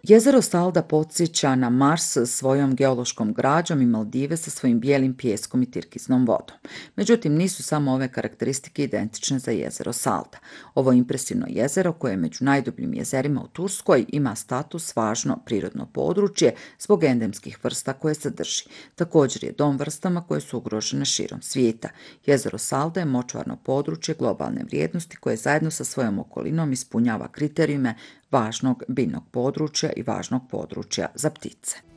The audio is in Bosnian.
Jezero Salda podsjeća na Mars svojom geološkom građom i Maldive sa svojim bijelim pijeskom i tirkiznom vodom. Međutim, nisu samo ove karakteristike identične za jezero Salda. Ovo impresivno jezero, koje je među najdubljim jezerima u Turskoj, ima status važno prirodno područje zbog endemskih vrsta koje sadrži. Također je dom vrstama koje su ugrožene širom svijeta. Jezero Salda je močvarno područje globalne vrijednosti koje zajedno sa svojom okolinom ispunjava kriterijume važnog biljnog područja i važnog područja za ptice.